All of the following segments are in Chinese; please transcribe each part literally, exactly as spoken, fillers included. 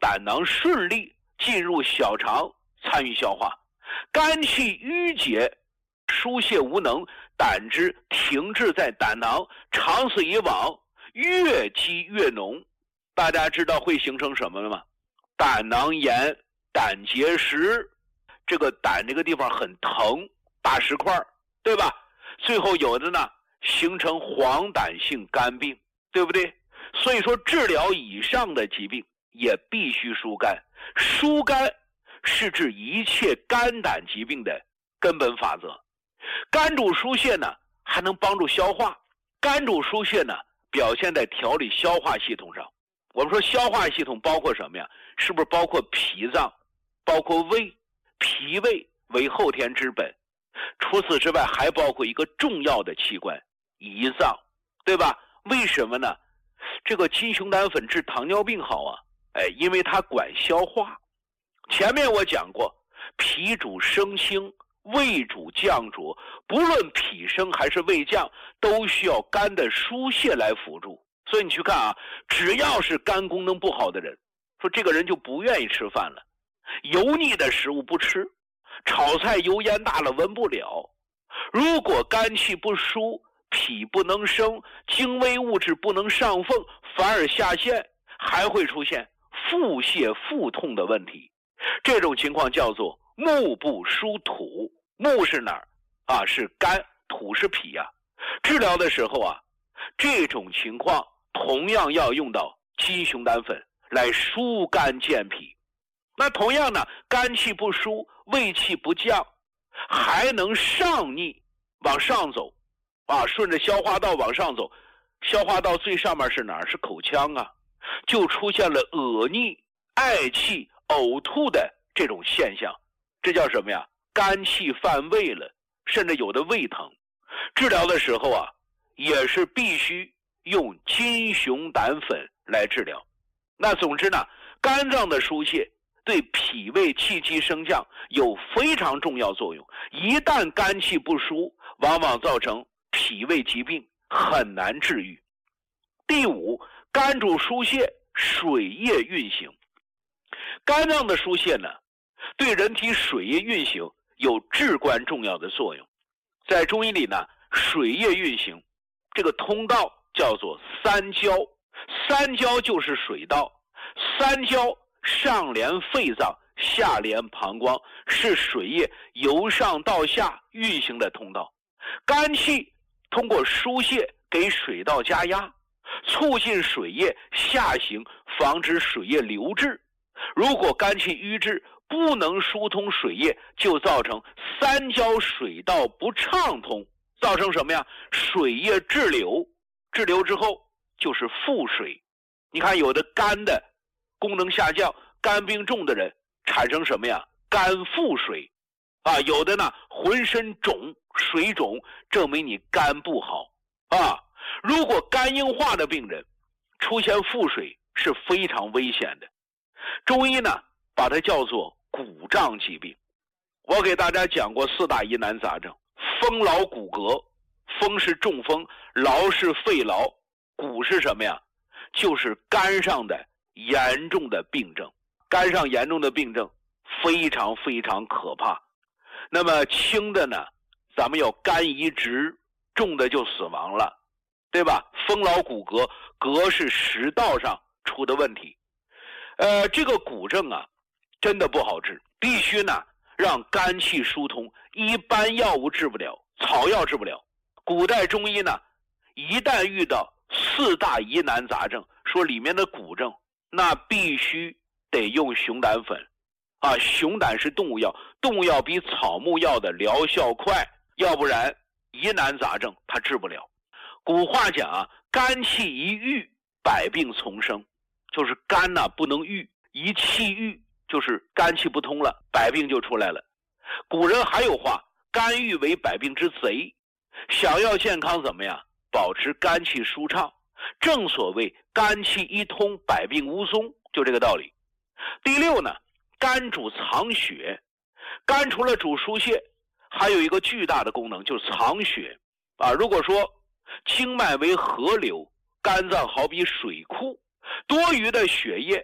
胆囊顺利进入小肠参与消化，肝气郁结，疏泄无能，胆汁停滞在胆囊，长此以往，越积越浓。大家知道会形成什么了吗？胆囊炎、胆结石，这个胆这个地方很疼，大石块，对吧？最后有的呢形成黄疸性肝病，对不对？所以说治疗以上的疾病也必须疏肝。疏肝是治一切肝胆疾病的根本法则。肝主疏泄呢，还能帮助消化。肝主疏泄呢，表现在调理消化系统上。我们说消化系统包括什么呀？是不是包括脾脏，包括胃？脾胃为后天之本。除此之外，还包括一个重要的器官，胰脏，对吧？为什么呢？这个金熊胆粉治糖尿病好啊，哎，因为它管消化。前面我讲过，脾主升清，胃主降浊，不论脾升还是胃降，都需要肝的疏泄来辅助。所以你去看啊，只要是肝功能不好的人，说这个人就不愿意吃饭了，油腻的食物不吃，炒菜油烟大了闻不了。如果肝气不疏，脾不能升，精微物质不能上奉，反而下陷，还会出现腹泻腹痛的问题。这种情况叫做目不疏土。目是哪儿啊？是肝，土是脾啊。治疗的时候啊，这种情况同样要用到金熊胆粉来疏肝健脾。那同样呢，肝气不疏，胃气不降，还能上逆往上走啊，顺着消化道往上走。消化道最上面是哪儿？是口腔啊，就出现了恶逆、嗳气、呕吐的这种现象。这叫什么呀？肝气犯胃了，甚至有的胃疼。治疗的时候啊，也是必须用金熊胆粉来治疗。那总之呢，肝脏的疏泄对脾胃气机升降有非常重要作用。一旦肝气不疏，往往造成脾胃疾病，很难治愈。第五，肝主疏泄，水液运行。肝脏的疏泄呢，对人体水液运行有至关重要的作用。在中医里呢，水液运行这个通道叫做三焦，三焦就是水道。三焦上连肺脏，下连膀胱，是水液由上到下运行的通道。肝气通过疏泄给水道加压，促进水液下行，防止水液流滞。如果肝气瘀滞，不能疏通水液，就造成三焦水道不畅通，造成什么呀？水液滞留，滞留之后就是腹水。你看有的肝的功能下降，肝病重的人产生什么呀？肝腹水啊，有的呢浑身肿，水肿，证明你肝不好啊。如果肝硬化的病人出现腹水是非常危险的。中医呢把它叫做骨胀疾病。我给大家讲过四大疑难杂症，风劳骨骼，风是中风，劳是肺劳，骨是什么呀？就是肝上的严重的病症。肝上严重的病症非常非常可怕。那么轻的呢，咱们要肝移植，重的就死亡了，对吧？风劳骨骼，骼是食道上出的问题。呃，这个骨症啊，真的不好治，必须呢让肝气疏通，一般药物治不了，草药治不了。古代中医呢，一旦遇到四大疑难杂症，说里面的骨症，那必须得用熊胆粉啊。熊胆是动物药，动物药比草木药的疗效快，要不然疑难杂症它治不了。古话讲啊，肝气一郁，百病丛生，就是肝呢、啊、不能郁，一气郁就是肝气不通了，百病就出来了。古人还有话，肝郁为百病之贼。想要健康怎么样？保持肝气舒畅，正所谓肝气一通，百病无踪，就这个道理。第六呢，肝主藏血。肝除了主疏泄，还有一个巨大的功能，就是藏血啊。如果说经脉为河流，肝脏好比水库，多余的血液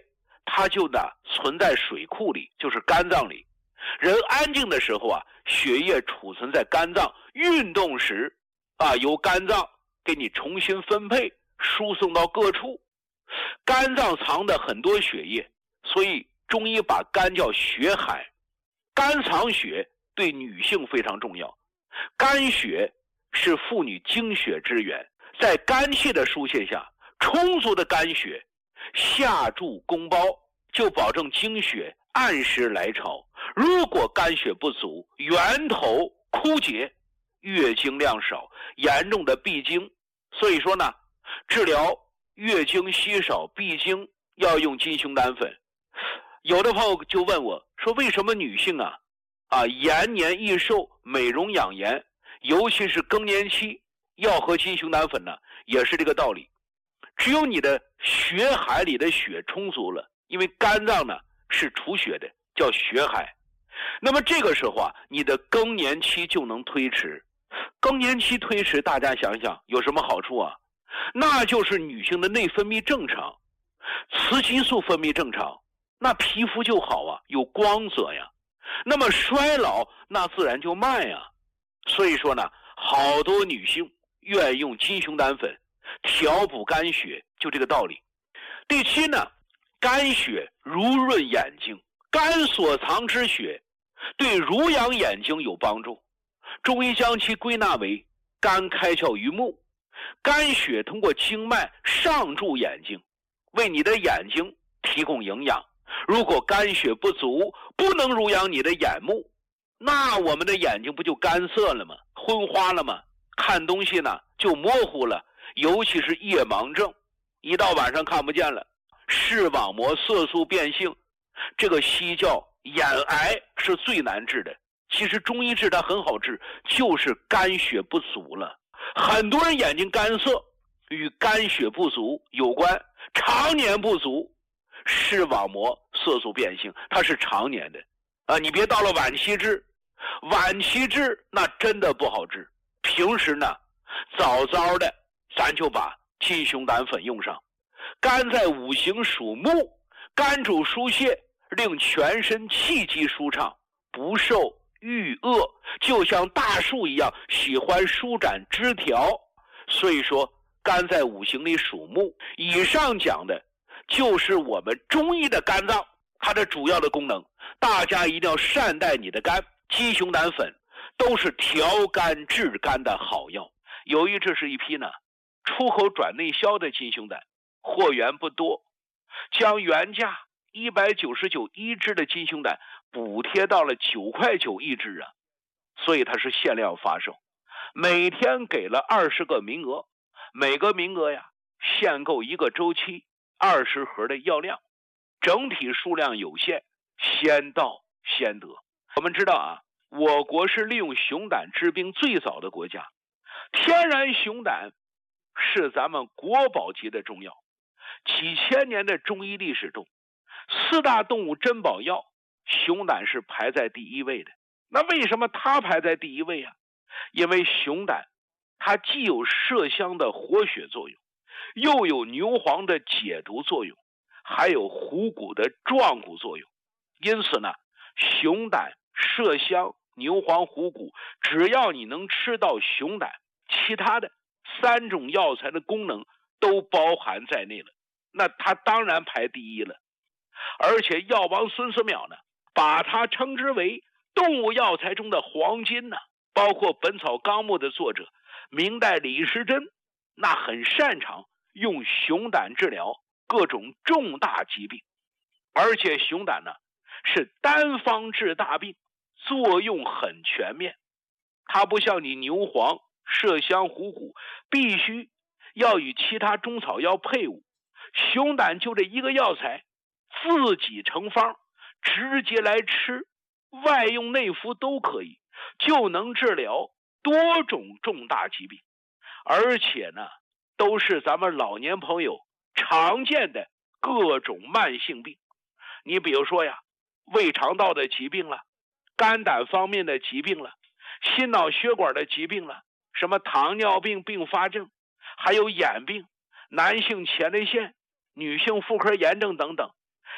它就呢存在水库里，就是肝脏里。人安静的时候啊，血液储存在肝脏，运动时啊，由肝脏给你重新分配，输送到各处。肝脏藏的很多血液，所以中医把肝叫血海。肝藏血对女性非常重要，肝血是妇女精血之源，在肝气的疏泄下，充足的肝血下注宫包，就保证经血按时来潮。如果肝血不足，源头枯竭，月经量少，严重的闭经。所以说呢，治疗月经稀少、闭经要用金熊胆粉。有的朋友就问我说，为什么女性啊啊延年益寿、美容养颜，尤其是更年期要喝金熊胆粉呢？也是这个道理。只有你的血海里的血充足了，因为肝脏呢是储血的，叫血海。那么这个时候啊，你的更年期就能推迟。更年期推迟，大家想想有什么好处啊？那就是女性的内分泌正常，雌激素分泌正常，那皮肤就好啊，有光泽呀。那么衰老那自然就慢呀。所以说呢，好多女性愿意用金熊胆粉调补肝血，就这个道理。第七呢，肝血濡润眼睛，肝所藏之血对濡养眼睛有帮助。中医将其归纳为肝开窍于目，肝血通过经脉上注眼睛，为你的眼睛提供营养。如果肝血不足，不能濡养你的眼目，那我们的眼睛不就干涩了吗？昏花了吗？看东西呢就模糊了，尤其是夜盲症，一到晚上看不见了。视网膜色素变性，这个西叫眼癌，是最难治的。其实中医治它很好治，就是肝血不足了。很多人眼睛干涩与肝血不足有关，常年不足，视网膜色素变性，它是常年的啊。你别到了晚期治，晚期治那真的不好治。平时呢，早早的咱就把金熊胆粉用上。肝在五行属木，肝主疏泄，令全身气机舒畅，不受郁恶，就像大树一样喜欢舒展枝条。所以说肝在五行里属木。以上讲的就是我们中医的肝脏，它的主要的功能。大家一定要善待你的肝，金熊胆粉都是调肝治肝的好药。由于这是一批呢出口转内销的金熊胆，货源不多，将原价一百九十九一支的金熊胆补贴到了九块九一支啊，所以它是限量发售，每天给了二十个名额，每个名额呀限购一个周期，二十盒的药量，整体数量有限，先到先得。我们知道啊，我国是利用熊胆治病最早的国家，天然熊胆是咱们国宝级的中药。几千年的中医历史中，四大动物珍宝药，熊胆是排在第一位的。那为什么它排在第一位啊？因为熊胆它既有麝香的活血作用，又有牛黄的解毒作用，还有虎骨的壮骨作用。因此呢，熊胆、麝香、牛黄、虎骨，只要你能吃到熊胆，其他的三种药材的功能都包含在内了，那它当然排第一了。而且药王孙思邈呢，把它称之为动物药材中的黄金呢。包括《本草纲目》的作者明代李时珍，那很擅长用熊胆治疗各种重大疾病。而且熊胆呢是单方治大病，作用很全面。它不像你牛黄、麝香、虎骨必须要与其他中草药配伍，熊胆就这一个药材自己成方，直接来吃，外用内服都可以，就能治疗多种重大疾病。而且呢都是咱们老年朋友常见的各种慢性病。你比如说呀，胃肠道的疾病了，肝胆方面的疾病了，心脑血管的疾病了，什么糖尿病并发症，还有眼病，男性前列腺，女性妇科炎症等等。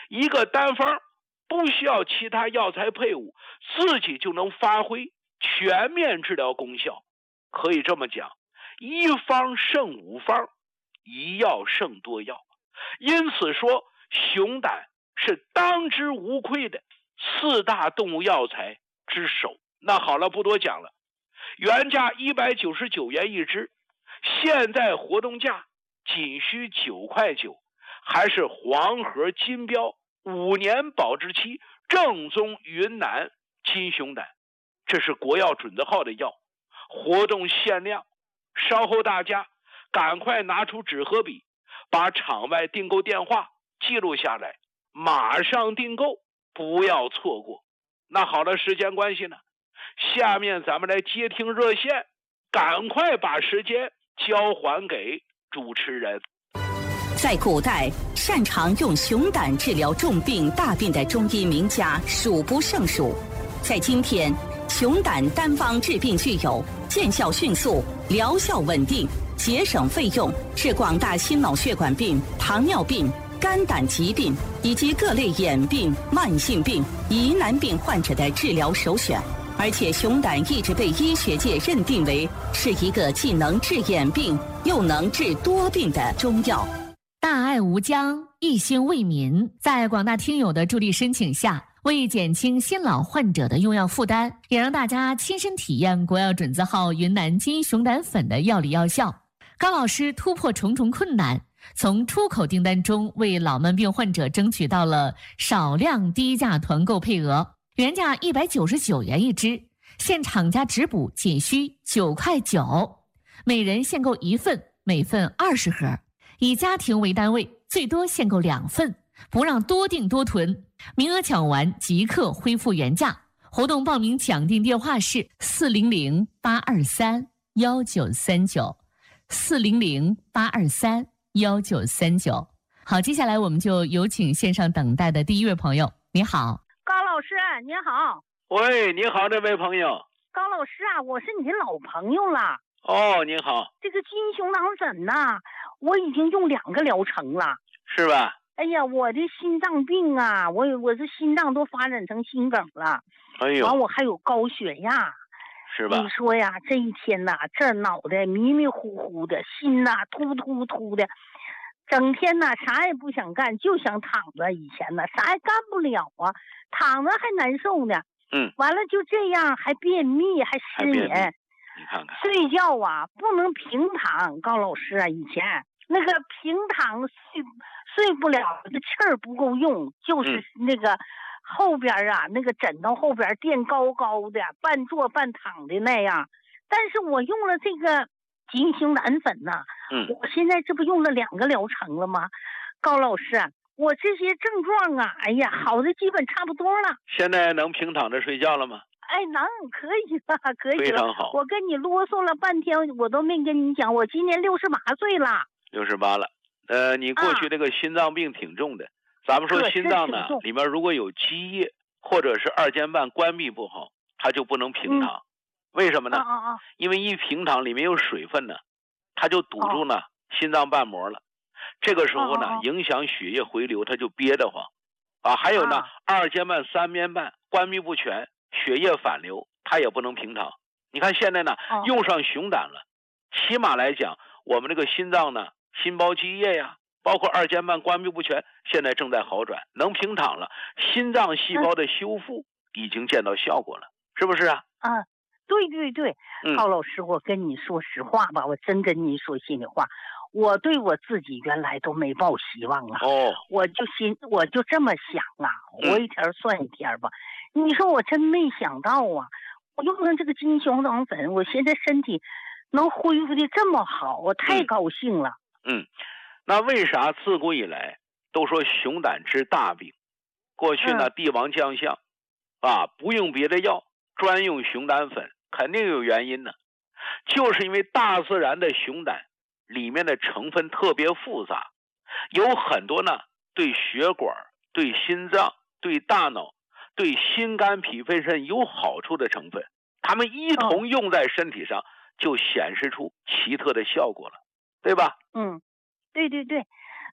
一个单方不需要其他药材配伍，自己就能发挥全面治疗功效。可以这么讲，一方胜五方，一药胜多药。因此说，熊胆是当之无愧的四大动物药材之首。那好了，不多讲了。原价一百九十九元一支，现在活动价仅需九块九，还是黄河金标五年保质期正宗云南金熊胆，这是国药准字号的药，活动限量。稍后大家赶快拿出纸和笔，把场外订购电话记录下来，马上订购，不要错过。那好了，时间关系呢，下面咱们来接听热线，赶快把时间交还给主持人。 在古代，擅长用熊胆治疗重病大病的中医名家数不胜数。在今天，熊胆单方治病具有见效迅速、疗效稳定、节省费用，是广大心脑血管病、糖尿病、肝胆疾病以及各类眼病、慢性病、疑难病患者的治疗首选。而且熊胆一直被医学界认定为是一个既能治眼病又能治多病的中药。 大爱无疆，一心为民，在广大听友的助力申请下，为减轻新老患者的用药负担，也让大家亲身体验国药准字号云南金熊胆粉的药理药效。高老师突破重重困难，从出口订单中为老慢病患者争取到了少量低价团购配额，原价一百九十九元一支，现厂家直补仅需九块九，每人限购一份，每份二十盒，以家庭为单位，最多限购两份，不让多订多囤，名额抢完即刻恢复原价。活动报名抢订电话是四零零八二三幺九三九，四零零八二三幺九三九。好，接下来我们就有请线上等待的第一位朋友。你好， 高老师，你好。 喂，你好，这位朋友。 高老师啊，我是你的老朋友了。 哦，你好。 这个金熊胆粉呐，我已经用两个疗程了。 是吧？ 哎呀，我的心脏病啊，我我这心脏都发展成心梗了。 哎呦， 完我还有高血压。 是吧？ 你说呀，这一天呐，这脑袋迷迷糊糊的，心呐突突突的，整天呐啥也不想干，就想躺着。以前呢啥也干不了啊，躺着还难受呢。 嗯， 完了就这样，还便秘，还失眠。 你看看， 睡觉啊不能平躺。高老师啊，以前那个平躺睡睡不了，这气儿不够用，就是那个。嗯后边啊，那个枕头后边垫高高的，半坐半躺的那样。但是我用了这个金熊胆粉呐、啊， 嗯， 我现在这不用了两个疗程了吗？高老师，我这些症状啊，哎呀，好的基本差不多了。 现在能平躺着睡觉了吗？ 哎，能，可以了，可以了。 非常好。 我跟你啰嗦了半天，我都没跟你讲，我今年六十八岁了。 六十八了，呃，你过去这个心脏病挺重的。啊，咱们说心脏呢，里面如果有积液或者是二尖瓣关闭不好，它就不能平躺。嗯、为什么呢？ 啊啊啊？ 因为一平躺里面有水分呢，它就堵住呢、啊、心脏瓣膜了。这个时候呢，啊啊影响血液回流，它就憋得慌。啊，还有呢，啊、二尖瓣、三边瓣关闭不全，血液反流，它也不能平躺。你看现在呢，啊、用上熊胆了，起码来讲，我们这个心脏呢，心包积液呀。包括二尖瓣关闭不全，现在正在好转，能平躺了，心脏细胞的修复已经见到效果了，是不是啊？ 啊，对对对， 嗯、 高老师，我跟你说实话吧，我真跟你说心里话，我对我自己原来都没抱希望啊。 哦， 我就心我就这么想啊，活一天算一天吧。嗯、你说我真没想到啊，我用上这个金熊胆粉，我现在身体能恢复的这么好，我太高兴了。 嗯。嗯，那为啥自古以来都说熊胆治大病？过去呢，帝王将相啊，不用别的药，专用熊胆粉，肯定有原因呢。就是因为大自然的熊胆里面的成分特别复杂，有很多呢对血管、对心脏、对大脑、对心肝脾肺肾有好处的成分，它们一同用在身体上，就显示出奇特的效果了，对吧？ 嗯。对对对，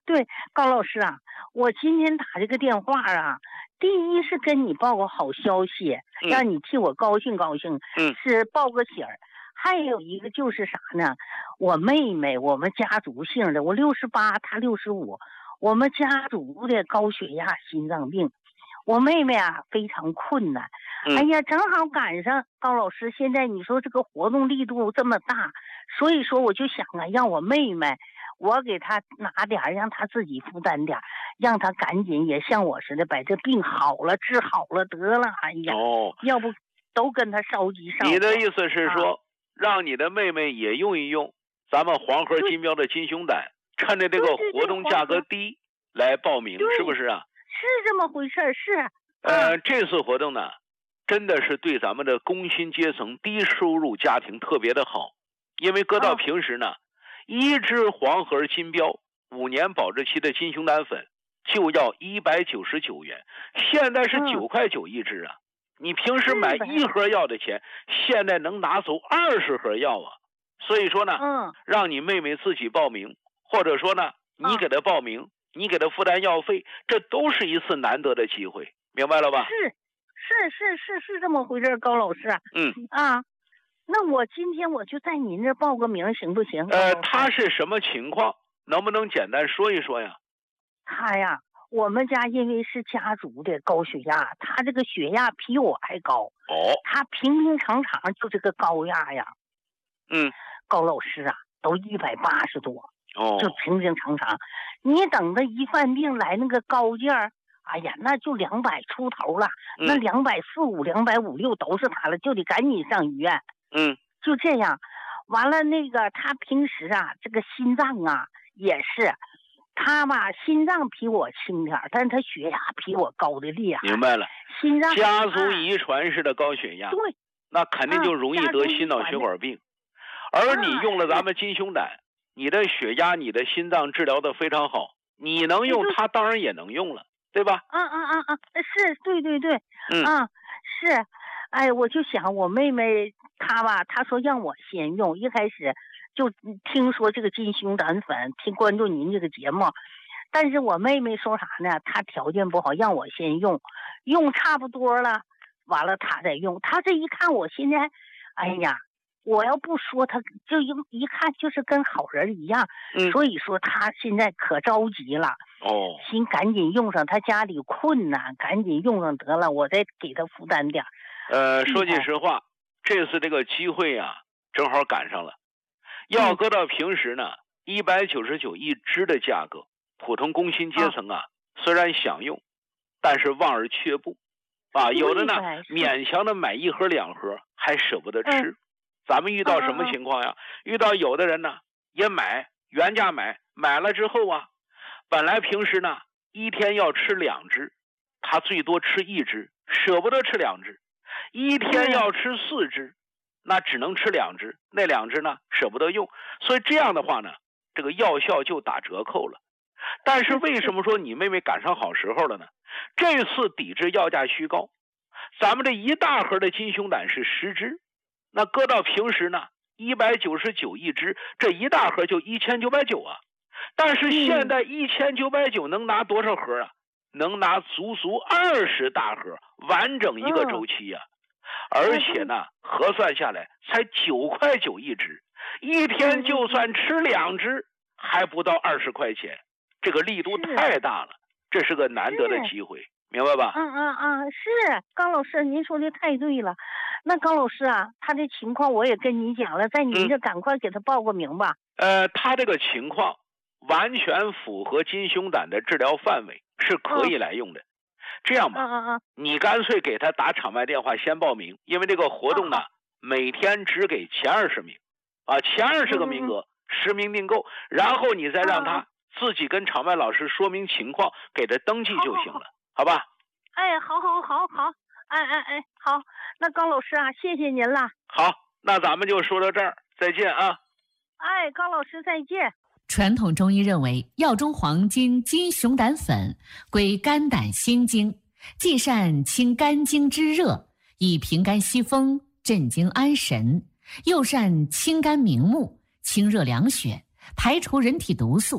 对，高老师啊，我今天打这个电话啊，第一是跟你报个好消息， 嗯、 让你替我高兴高兴， 嗯， 是报个喜儿。还有一个就是啥呢？我妹妹，我们家族姓的，我六十八，她六十五，我们家族的高血压、心脏病。我妹妹啊非常困难， 嗯、 哎呀，正好赶上高老师现在你说这个活动力度这么大，所以说我就想啊，让我妹妹，我给她拿点，让她自己负担点，让她赶紧也像我似的把这病好了，治好了得了。哎呀， 哦， 要不都跟她烧急上。 你的意思是说， 啊、 让你的妹妹也用一用咱们黄河金标的金熊胆，趁着这个活动价格低来报名，是不是啊？ 是这么回事儿，是。 呃，这次活动呢，真的是对咱们的工薪阶层、低收入家庭特别的好，因为搁到平时呢，哦、一支黄河金标五年保质期的金熊胆粉就要一百九十九元，现在是九块九一支啊！嗯、你平时买一盒药的钱，现在能拿走二十盒药啊！所以说呢， 嗯， 让你妹妹自己报名，或者说呢，你给她报名。嗯你给他负担药费，这都是一次难得的机会，明白了吧？ 是，是是是是这么回事，高老师。 嗯啊，那我今天我就在您这报个名，行不行？ 呃，他是什么情况？能不能简单说一说呀？ 他呀，我们家因为是家族的高血压，他这个血压比我还高。 哦。 他平平常常就这个高压呀。 嗯。 高老师啊，都一百八十多。 哦， 就平平常常，你等他一犯病来那个高劲儿，哎呀，那就两百出头了， 嗯、 那两百四五、两百五六都是他了，就得赶紧上医院。 嗯， 就这样，完了那个他平时啊，这个心脏啊也是，他吧心脏比我轻点，但是他血压比我高的厉害。 明白了， 心脏家族遗传式的高血压， 对、啊， 那肯定就容易得心脑血管病，啊、而你用了咱们金熊胆。你的血压、你的心脏治疗的非常好，你能用，他当然也能用了，对吧？ 啊啊啊啊！是，对对对， 嗯啊是，哎，我就想我妹妹她吧，她说让我先用，一开始就听说这个金熊胆粉，听关注您这个节目，但是我妹妹说啥呢？她条件不好，让我先用，用差不多了，完了她再用。她这一看我现在，哎呀。我要不说他，就一一看就是跟好人一样， 嗯、 所以说他现在可着急了。 哦， 心赶紧用上，他家里困难，赶紧用上得了，我再给他负担点。 呃，说句实话，这次这个机会呀、啊，正好赶上了。要搁到平时呢，一百九十九一支的价格，普通工薪阶层啊，啊虽然想用，但是望而却步，啊，有的呢勉强的买一盒两盒，还舍不得吃。嗯咱们遇到什么情况呀？遇到有的人呢也买原价买，买了之后啊，本来平时呢一天要吃两只，他最多吃一只，舍不得吃两只；一天要吃四只，那只能吃两只，那两只呢舍不得用，所以这样的话呢，这个药效就打折扣了。但是为什么说你妹妹赶上好时候了呢？这次抵制药价虚高，咱们这一大盒的金熊胆是十支。那搁到平时呢，一百九十九一支，这一大盒就一千九百九啊。但是现在一千九百九能拿多少盒啊？能拿足足二十大盒，完整一个周期呀、啊。而且呢，核算下来才九块九一支，一天就算吃两支，还不到二十块钱，这个力度太大了，这是个难得的机会。明白吧？ 嗯嗯嗯，是高老师，您说的太对了。那高老师啊，他的情况我也跟你讲了，在您这赶快给他报个名吧。 嗯、呃，他这个情况完全符合金熊胆的治疗范围，是可以来用的。嗯、这样吧， 嗯嗯嗯， 你干脆给他打场外电话先报名，因为这个活动呢， 嗯、 每天只给前二十名，啊，前二十个名额，实、嗯、名订购，然后你再让他自己跟场外老师说明情况，给他登记就行了。好吧， 哎，好，好，好，好，哎，哎，哎，好，那高老师啊，谢谢您了。 好，那咱们就说到这儿，再见啊。 哎，高老师再见。 传统中医认为，药中黄金金熊胆粉归肝胆心经，既善清肝经之热，以平肝息风，镇惊安神；又善清肝明目，清热凉血，排除人体毒素。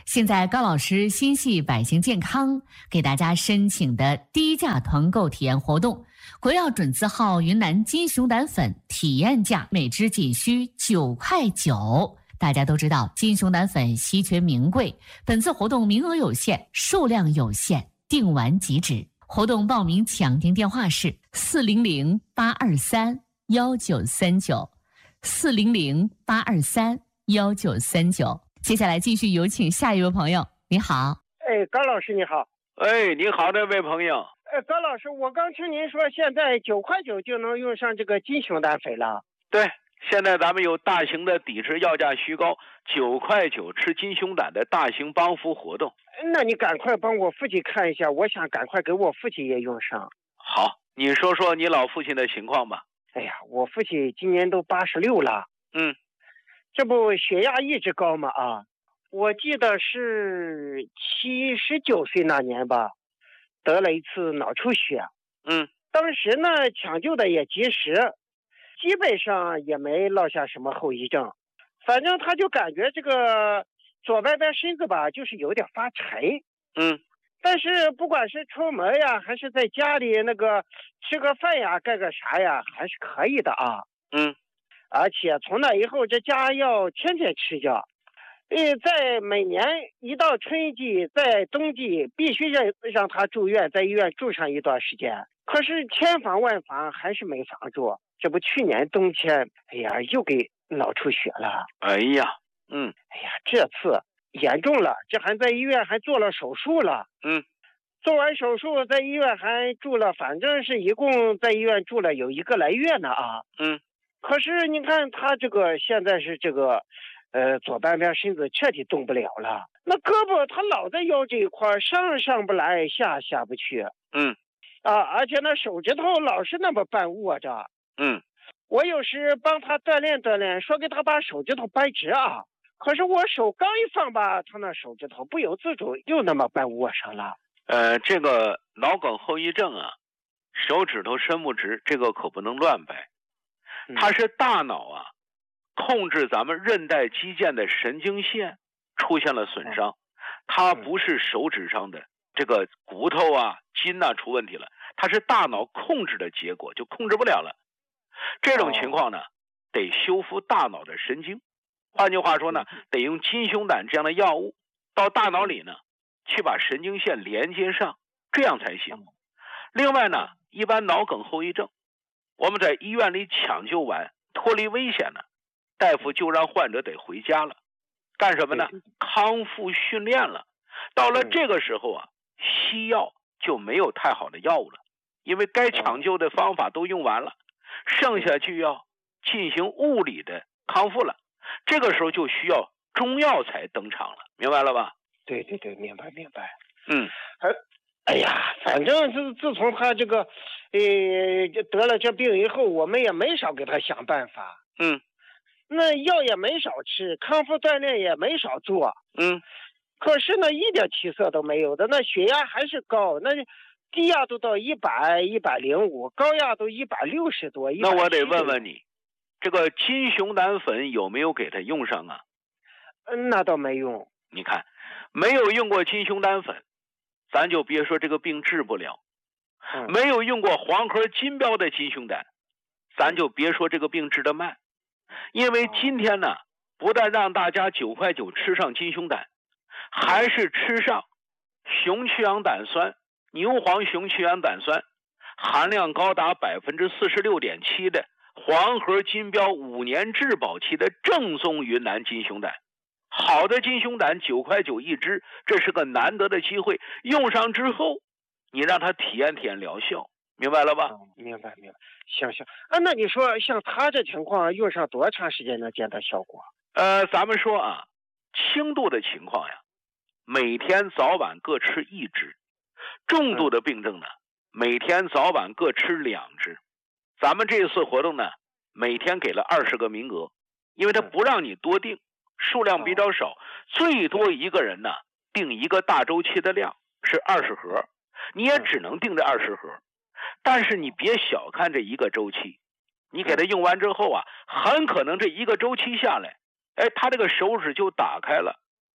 现在高老师心系百姓健康，给大家申请的低价团购体验活动，国药准字号云南金熊胆粉体验价每支仅需九块九。大家都知道金熊胆粉稀缺名贵，本次活动名额有限，数量有限，订完即止。活动报名抢订电话是四零零八二三幺九三九，四零零八二三幺九三九。接下来继续有请下一位朋友。你好。 哎，高老师你好。 哎，你好，这位朋友。 哎，高老师，我刚听您说现在九块九就能用上这个金熊胆粉了。 对，现在咱们有大型的抵制药价虚高，九块九吃金熊胆的大型帮扶活动。 那你赶快帮我父亲看一下，我想赶快给我父亲也用上。 好，你说说你老父亲的情况吧。 哎呀，我父亲今年都八十六了。 嗯。 这不血压一直高吗？啊，我记得是七十九岁那年吧，得了一次脑出血。 嗯， 当时呢抢救的也及时，基本上也没落下什么后遗症。反正他就感觉这个左半边身子吧，就是有点发沉。 嗯， 但是不管是出门呀，还是在家里那个吃个饭呀，干个啥呀，还是可以的啊。 嗯。 而且从那以后，这家药天天吃药，呃，在每年一到春季，在冬季必须让让他住院，在医院住上一段时间。可是千防万防还是没防住。这不去年冬天，哎呀，又给脑出血了。 哎呀，嗯， 哎呀，这次严重了，这还在医院还做了手术了。 嗯， 做完手术在医院还住了，反正是一共在医院住了有一个来月呢啊。 嗯。 可是你看他这个现在是这个，呃，左半边身子彻底动不了了。那胳膊他老在腰这一块，上上不来，下下不去。 嗯， 啊，而且那手指头老是那么半握着。 嗯， 我有时帮他锻炼锻炼，说给他把手指头掰直啊。可是我手刚一放吧，他那手指头不由自主又那么半握上了。 呃，这个脑梗后遗症啊，手指头伸不直，这个可不能乱掰。它是大脑啊控制咱们韧带肌腱的神经线出现了损伤，它不是手指上的这个骨头啊筋啊出问题了，它是大脑控制的结果，就控制不了了。这种情况呢得修复大脑的神经，换句话说呢得用金熊胆这样的药物到大脑里呢去把神经线连接上，这样才行。另外呢一般脑梗后遗症我们在医院里抢救完脱离危险了，大夫就让患者得回家了，干什么呢？康复训练了。到了这个时候啊，西药就没有太好的药物了，因为该抢救的方法都用完了，剩下就要进行物理的康复了。这个时候就需要中药才登场了，明白了吧？ 对对对，明白明白。 嗯， 哎呀，反正自自从他这个，呃，得了这病以后，我们也没少给他想办法。 嗯， 那药也没少吃，康复锻炼也没少做。 嗯， 可是呢，一点起色都没有的，那血压还是高，那低压都到一百、一百零五，高压都一百六十多。 那我得问问你，这个金熊胆粉有没有给他用上啊？ 嗯，那倒没用。 你看，没有用过金熊胆粉。咱就别说这个病治不了， 嗯、 没有用过黄河金标的金熊胆，咱就别说这个病治得慢。因为今天呢，不但让大家九块九吃上金熊胆，还是吃上熊曲氧胆酸、牛黄熊曲氧胆酸，含量高达百分之四十六点七的黄河金标五年质保期的正宗云南金熊胆。好的金熊胆九块九一支，这是个难得的机会。用上之后，你让他体验体验疗效，明白了吧？ 嗯、明白明白。行行啊，那你说像他这情况，用上多长时间能见到效果？ 呃，咱们说啊，轻度的情况呀，每天早晚各吃一支；重度的病症呢，嗯、每天早晚各吃两支。咱们这次活动呢，每天给了二十个名额，因为他不让你多订。数量比较少，最多一个人呢订一个大周期的量是二十盒，你也只能订这二十盒。但是你别小看这一个周期，你给他用完之后啊，很可能这一个周期下来，哎，他这个手指就打开了，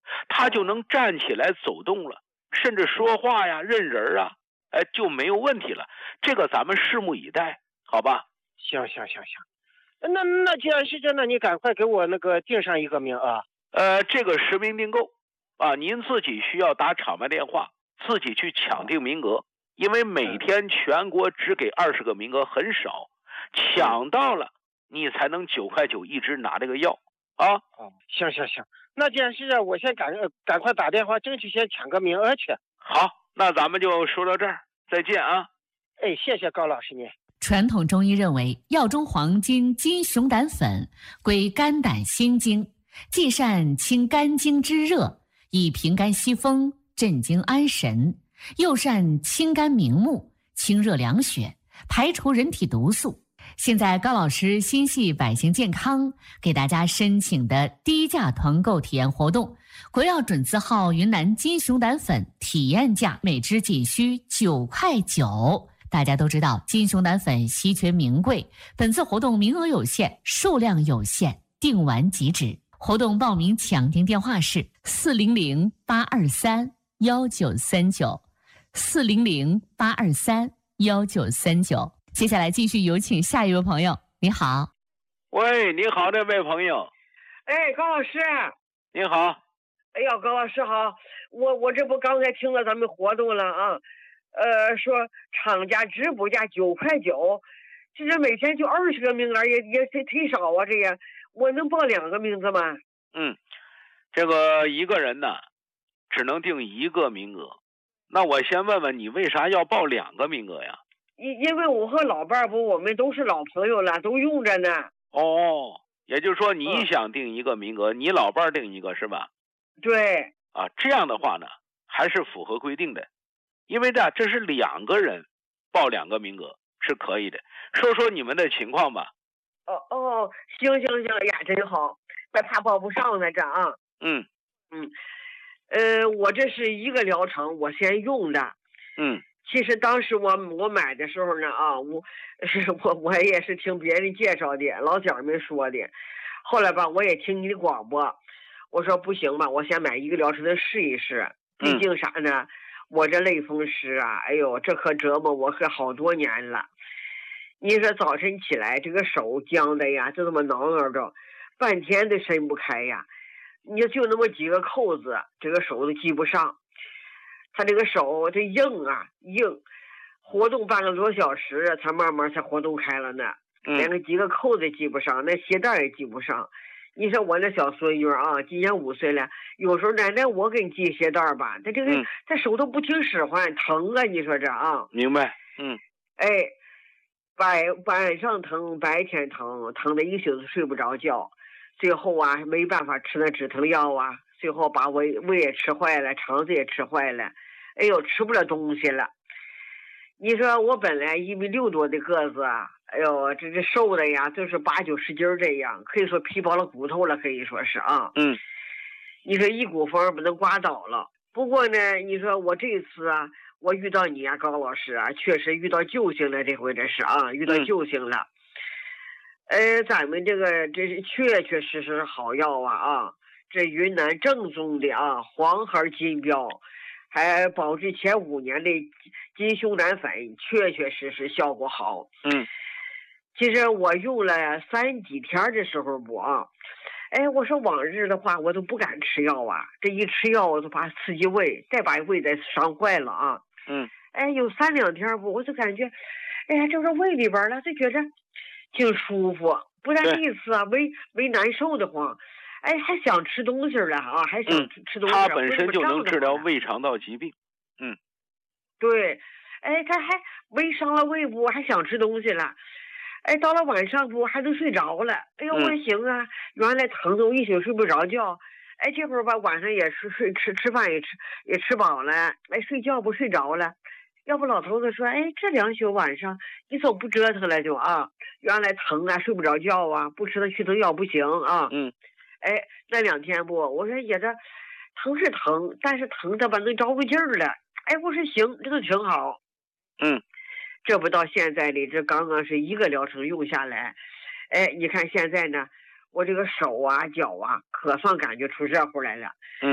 他就能站起来走动了，甚至说话呀、认人啊，哎，就没有问题了。这个咱们拭目以待，好吧？ 行行行行，那那既然是这样，那你赶快给我那个订上一个名额。 呃，这个实名订购啊，您自己需要打场外电话，自己去抢订名额，因为每天全国只给二十个名额，很少，抢到了你才能九块九一直拿这个药啊。 哦，行行行，那既然是这样，我先赶赶快打电话，争取先抢个名额去。 好，那咱们就说到这儿，再见啊。 哎，谢谢高老师您。 传统中医认为，药中黄金金熊胆粉归肝胆心经，既善清肝经之热，以平肝息风、镇惊安神，又善清肝明目、清热凉血，排除人体毒素。现在高老师心系百姓健康，给大家申请的低价团购体验活动，国药准字号云南金熊胆粉体验价每支仅需九块九。大家都知道金熊胆粉稀缺名贵，本次活动名额有限，数量有限，订完即止。活动报名抢订电话是四零零八二三幺九三九，四零零八二三幺九三九。接下来继续有请下一位朋友。你好。 喂，你好，这位朋友。 哎，高老师。 你好。 哎呀，高老师好，我我这不刚才听了咱们活动了啊。呃，说厂家直播价九块九，其实每天就二十个名额，也也忒忒少啊！这也，我能报两个名字吗？ 嗯，这个一个人呢，只能定一个名额。那我先问问你，为啥要报两个名额呀？ 因因为我和老伴儿不，我们都是老朋友了，都用着呢。 哦，也就是说你想定一个名额，嗯、你老伴儿定一个是吧？ 对。 啊，这样的话呢，还是符合规定的。因为这这是两个人报两个名额是可以的，说说你们的情况吧。 哦哦，行行行呀，真好，怪怕报不上呢这啊。 嗯嗯，呃，我这是一个疗程，我先用的。 嗯， 其实当时我我买的时候呢啊，我我我也是听别人介绍的，老姐们说的。后来吧，我也听你的广播，我说不行吧，我先买一个疗程的试一试，毕竟啥呢？嗯，我这类风湿啊，哎呦，这可折磨我可好多年了。你说早晨起来，这个手僵的呀，就这么挠挠着，半天都伸不开呀。你就那么几个扣子，这个手都系不上。他这个手这硬啊硬，活动半个多小时才慢慢才活动开了呢。连个几个扣子系不上，那鞋带也系不上。你说我那小孙女啊，今年五岁了，有时候奶奶我给你系鞋带吧，他这个、嗯、他手都不听使唤，疼啊！你说这啊？ 明白。嗯。 哎，白晚上疼，白天疼，疼的一宿都睡不着觉。最后啊，没办法吃那止疼药啊，最后把胃胃也吃坏了，肠子也吃坏了。哎呦，吃不了东西了。你说我本来一米六多的个子啊。哎呦，这这瘦的呀，就是八九十斤这样，可以说皮包了骨头了，可以说是啊。 嗯， 你说一股风把它刮倒了。不过呢，你说我这次啊，我遇到你啊，高老师啊，确实遇到救星了，这回这是啊，遇到救星了。嗯、呃，咱们这个这是确确实实好药啊啊，这云南正宗的啊，黄牌金标。还保质前五年的金熊胆粉，确确实实效果好。 嗯， 其实我用了三几天的时候不啊，哎，我说往日的话我都不敢吃药啊，这一吃药我就怕刺激胃，再把胃再伤坏了啊。 嗯， 哎，有三两天不，我就感觉，哎呀，这个胃里边了，就觉着挺舒服，不但意思啊，胃胃难受的慌。哎，还想吃东西了啊！还想吃、嗯、吃东西。 它本身就能治疗胃肠道疾病。嗯， 对，哎，他还胃伤了胃部，还想吃东西了。哎，到了晚上不还能睡着了？哎呦，我行啊！嗯、原来疼的我一宿睡不着觉。哎，这会儿吧，晚上也吃睡吃吃饭也吃也吃饱了。哎，睡觉不睡着了。要不老头子说，哎，这两宿晚上你总不折腾了就啊？原来疼啊，睡不着觉啊，不吃那去疼药不行啊。 嗯。 哎，那两天不，我说也这疼是疼，但是疼的吧能着个劲儿了。哎，我说行，这都挺好。 嗯， 这不到现在里，这刚刚是一个疗程用下来，哎，你看现在呢，我这个手啊脚啊可算感觉出热乎来了。 嗯，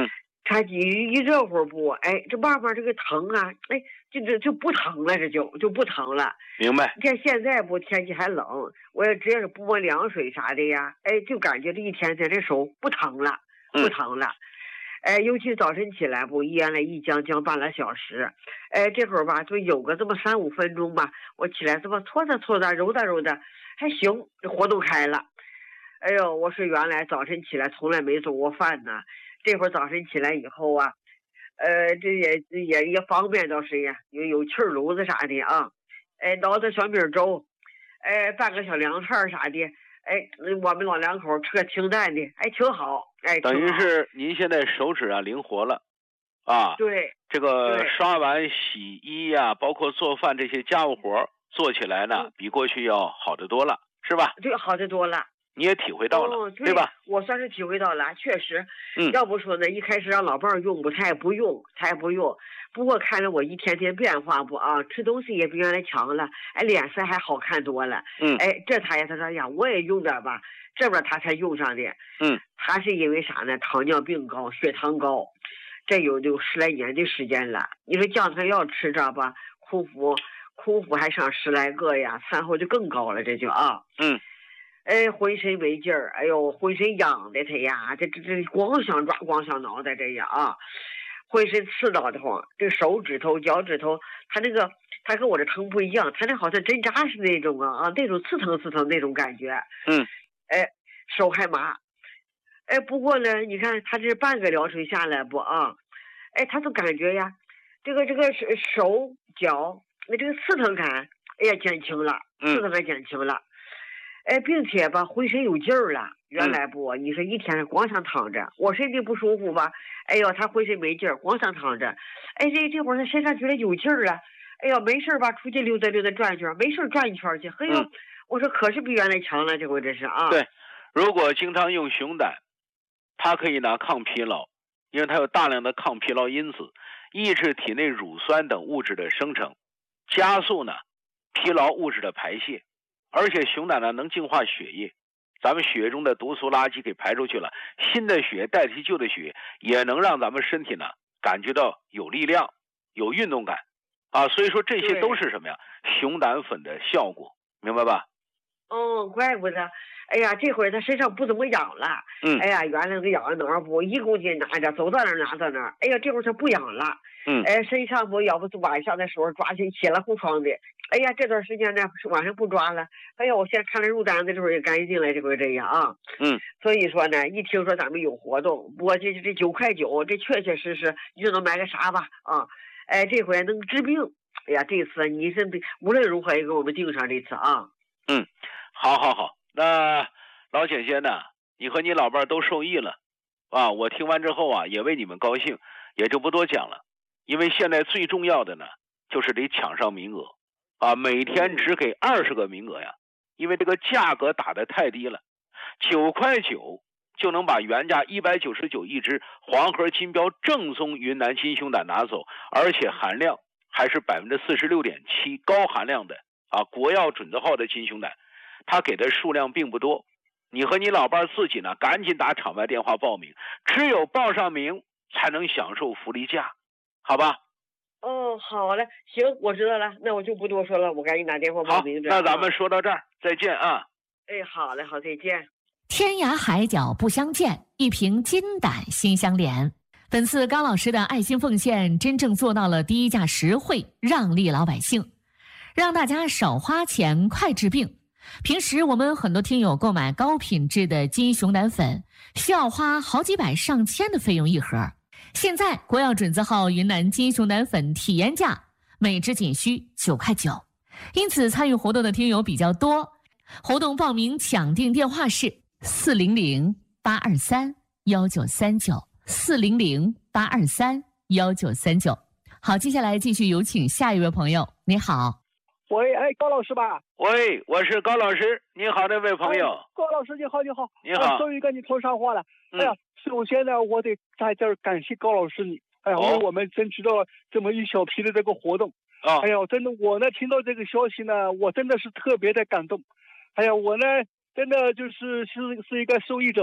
插几一热乎不，哎，这慢慢这个疼啊，哎，就这就不疼了，这就就不疼了。 明白。 你看现在不天气还冷，我也只要是不摸凉水啥的呀，哎，就感觉这一天天这手不疼了，不疼了。嗯哎，尤其早晨起来不，原来一将将半个小时，哎，这会儿吧，就有个这么三五分钟吧，我起来这么搓着搓着，揉着揉着，还行，活动开了。哎呦，我说原来早晨起来从来没做过饭呢，这会儿早晨起来以后啊，呃，这也也也方便到谁呀？有有气儿炉子啥的啊，哎，熬点小米粥，哎，拌个小凉菜啥的。哎，我们老两口吃个清淡的，哎，挺好，哎， 等于是您现在手指啊灵活了，啊， 对， 这个刷碗、洗衣呀、啊，包括做饭这些家务活做起来呢，嗯、比过去要好得多了，是吧？ 对，好得多了。 你也体会到了， 哦、对, 对吧？ 我算是体会到了，确实。 嗯。 要不说呢，一开始让老伴儿用不，他也不用，他也不用。不过看着我一天天变化不啊，吃东西也比原来强了，哎，脸色还好看多了。 嗯。 哎，这他也他说呀，我也用点吧，这边他才用上的。 嗯。 他是因为啥呢？糖尿病高，血糖高，这有有十来年的时间了。你说降糖药吃着吧，空腹空腹还上十来个呀，餐后就更高了，这就啊。 嗯。 哎，浑身没劲儿，哎呦，浑身痒的他呀，这这这光想抓，光想挠的这样啊，浑身刺挠的慌，这手指头、脚趾头，他那个他跟我这疼不一样，他那好像针扎似的那种啊啊，那种刺疼刺疼那种感觉。 嗯， 哎，手还麻，哎，不过呢，你看他这半个疗程下来不啊，哎，他就感觉呀，这个这个手脚那这个刺疼感，哎呀减轻了，刺疼感减轻了。嗯哎，并且吧，浑身有劲儿了。原来不，嗯、你说一天光想躺着，我身体不舒服吧？哎呦，他浑身没劲儿，光想躺着。哎，这这会儿他身上觉得有劲儿了。哎呦，没事吧？出去溜达溜达转圈，没事转一圈去。嘿呦，嗯、我说可是比原来强了，这回这是啊。 对，如果经常用熊胆，它可以呢抗疲劳，因为它有大量的抗疲劳因子，抑制体内乳酸等物质的生成，加速呢疲劳物质的排泄。而且熊胆呢能净化血液，咱们血液中的毒素垃圾给排出去了，新的血代替旧的血，也能让咱们身体呢感觉到有力量、有运动感啊。所以说这些都是什么呀？熊胆粉的效果，明白吧？ 哦，怪不得。哎呀，这会儿他身上不怎么痒了。 嗯。 哎呀，原来那个痒哪儿不一公斤拿着，走到哪儿拿到哪儿。哎呀，这会儿他不痒了。 嗯。 哎，身上不要不晚上的时候抓起起了红疮的。哎呀，这段时间呢晚上不抓了。哎呀，我现在看了入单的时候也干净了，这回这样啊。 嗯。 所以说呢，一听说咱们有活动，我这这九块九，这确确实实你就能买个啥吧啊？哎，这回能治病。哎呀，这次你是无论如何也给我们盯上这次啊。 嗯，好好好。那老姐姐呢，你和你老伴都受益了啊！我听完之后啊，也为你们高兴，也就不多讲了。因为现在最重要的呢，就是得抢上名额啊！每天只给二十个名额呀，因为这个价格打得太低了，九块九就能把原价一百九十九一只黄河金标正宗云南金熊胆拿走，而且含量还是百分之四十六点七高含量的啊，国药准字号的金熊胆。他给的数量并不多，你和你老伴自己呢，赶紧打场外电话报名，只有报上名才能享受福利价，好吧？ 哦，好嘞，行，我知道了，那我就不多说了，我赶紧打电话报名。 好，那咱们说到这儿，再见啊！ 哎，好嘞，好，再见。 天涯海角不相见，一瓶金胆心相连。本次高老师的爱心奉献，真正做到了低价实惠，让利老百姓，让大家少花钱，快治病。平时我们很多听友购买高品质的金熊胆粉，需要花好几百上千的费用一盒。现在国药准字号云南金熊胆粉体验价每支仅需九块九，因此参与活动的听友比较多。活动报名抢订电话是四零零八二三幺九三九四零零八二三幺九三九。好，接下来继续有请下一位朋友。你好。 喂，哎，高老师吧？ 喂，我是高老师。你好，那位朋友。 哎、高老师，你好，你好。 你好。 终于跟你通上话了。 嗯、 哎呀，首先呢，我得在这儿感谢高老师你。哎呀， 哦、 为我们争取到这么一小批的这个活动。 哦。 哎呀，真的，我呢听到这个消息呢，我真的是特别的感动。哎呀，我呢真的就是是是一个受益者嘛。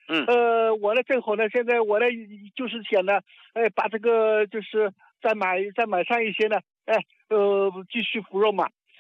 嗯。 呃，我呢正好呢，现在我呢就是想呢，哎，把这个就是再买再买上一些呢，哎，呃，继续服用嘛。